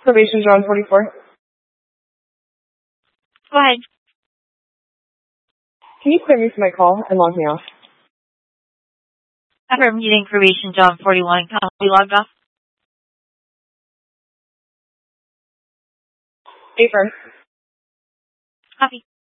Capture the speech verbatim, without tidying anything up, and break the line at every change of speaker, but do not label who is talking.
Probation John forty-four.
Go ahead.
Can you clear me from my call and log me off?
After meeting probation John forty-one, can we log off?
Affirm.
Copy.